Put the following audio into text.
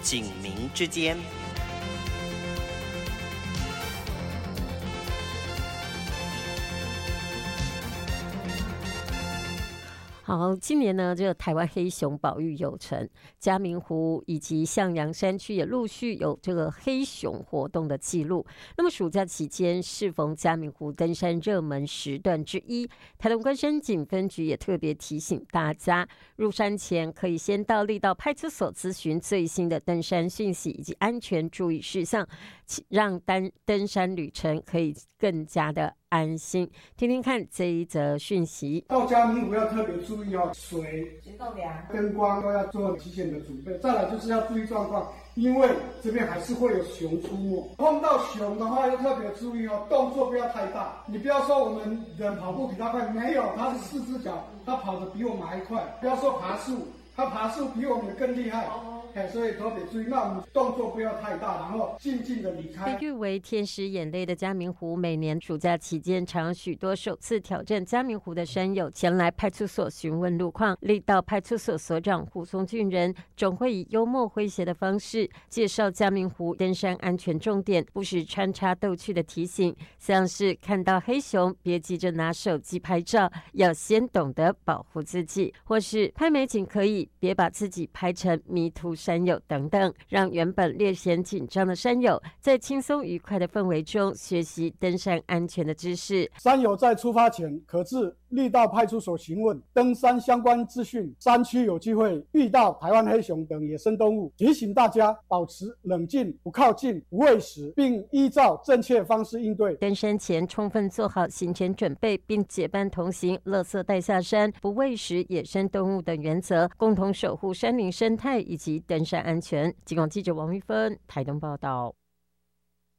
警民之间。 好，今年呢，这个台湾黑熊保育有成，嘉明湖以及向阳山区也陆续有这个黑熊活动的记录。那么暑假期间，适逢嘉明湖登山热门时段之一，台东关山警分局也特别提醒大家，入山前可以先到力道派出所咨询最新的登山讯息以及安全注意事项，让登山旅程可以更加的安心。听听看这一则讯息。 到嘉明湖要特别注意哦，水、行动凉、灯光都要做提前的准备。再来就是要注意状况，因为这边还是会有熊出没。碰到熊的话要特别注意哦，动作不要太大。你不要说我们人跑步比他快，没有，他是4只脚，他跑得比我们还快。不要说爬树，他爬树比我们更厉害。所以特别注意，那我们动作不要太大，然后静静的离开。 被誉为天使眼泪的嘉明湖，每年暑假期间，常许多首次挑战嘉明湖的山友前来派出所询问路况。力道派出所所长胡松俊人总会以幽默诙谐的方式介绍嘉明湖登山安全重点，不时穿插逗趣的提醒，像是看到黑熊别急着拿手机拍照，要先懂得保护自己，或是拍美景可以，别把自己拍成迷途山友等等，让原本略显紧张的山友在轻松愉快的氛围中学习登山安全的知识。 山友在出发前可至力道派出所询问登山相关资讯，山区有机会遇到台湾黑熊等野生动物，提醒大家保持冷静，不靠近，不喂食，并依照正确方式应对。 登山前充分做好行前准备，并结伴同行，垃圾带下山，不喂食野生动物等原则，共同守护山林生态以及登山安全。警广记者王玉芬台东报道。